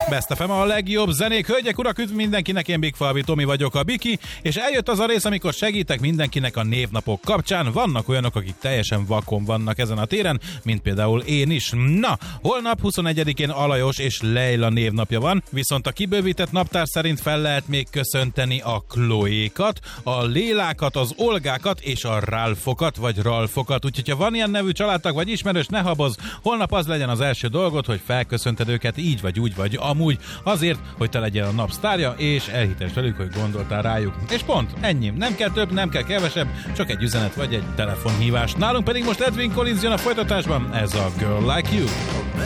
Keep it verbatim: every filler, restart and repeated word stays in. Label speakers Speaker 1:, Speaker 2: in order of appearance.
Speaker 1: Best ef em a legjobb zenék, hölgyek, urak, üdv mindenkinek, én Big Falvi Tomi vagyok, a Biki, és eljött az a rész, amikor segítek mindenkinek a névnapok kapcsán. Vannak olyanok, akik teljesen vakon vannak ezen a téren, mint például én is. Na, holnap huszonegyedikén Alajos és Leila névnapja van, viszont a kibővített naptár szerint fel lehet még köszönteni a Chloékat, a Lélákat, az Olgákat és a Ralfokat, vagy Ralfokat. Úgyhogy ha van ilyen nevű családtag vagy ismerős, ne habozz, holnap az legyen az első dolgod, hogy felköszönted őket így vagy úgy vagy amúgy, azért, hogy te legyél a nap sztárja, és elhitesd velük, hogy gondoltál rájuk. És pont, ennyi. Nem kell több, nem kell kevesebb, csak egy üzenet vagy egy telefonhívás. Nálunk pedig most Edwin Collins jön a folytatásban, ez a Girl Like You.